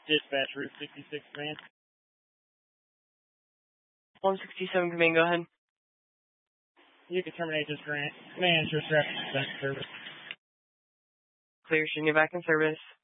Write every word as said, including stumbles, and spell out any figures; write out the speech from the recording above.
Dispatch Route sixty-six, man. one sixty-seven, command, go ahead. You can terminate this grant. Command, your traffic service. Clear, shooting you back in service.